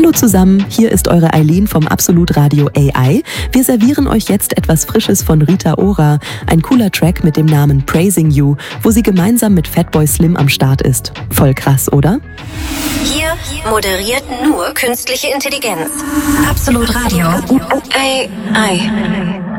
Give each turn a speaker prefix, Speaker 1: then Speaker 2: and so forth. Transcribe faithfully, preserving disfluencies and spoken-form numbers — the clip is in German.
Speaker 1: Hallo zusammen, hier ist eure Eileen vom Absolut Radio A I. Wir servieren euch jetzt etwas Frisches von Rita Ora, ein cooler Track mit dem Namen Praising You, wo sie gemeinsam mit Fatboy Slim am Start ist. Voll krass, oder?
Speaker 2: Hier moderiert nur künstliche Intelligenz. Absolut Radio A I.